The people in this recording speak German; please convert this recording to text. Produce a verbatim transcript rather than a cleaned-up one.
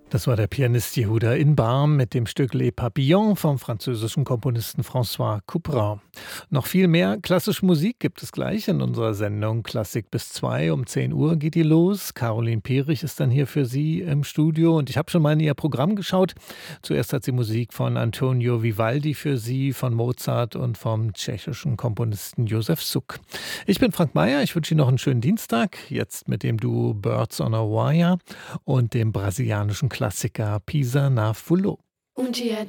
Das war der Pianist Yehuda Inbarm mit dem Stück Les Papillons vom französischen Komponisten François Couperin. Noch viel mehr klassische Musik gibt es gleich in unserer Sendung Klassik bis zwei. Um zehn Uhr geht die los. Caroline Perich ist dann hier für Sie im Studio und ich habe schon mal in ihr Programm geschaut. Zuerst hat sie Musik von Antonio Vivaldi für Sie, von Mozart und vom tschechischen Komponisten Josef Suk. Ich bin Frank Mayer, ich wünsche Ihnen noch einen schönen Dienstag. Jetzt mit dem Duo Birds on a Wire und dem brasilianischen Klassiker Pisa na Fulo. Um dia